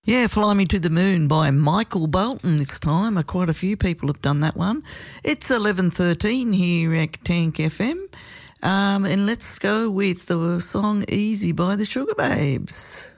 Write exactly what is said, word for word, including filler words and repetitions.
Yeah, Fly Me to the Moon by Michael Bolton this time. Quite a few people have done that one. It's eleven thirteen here at Tank F M. Um, and let's go with the song Easy by the Sugar Babes.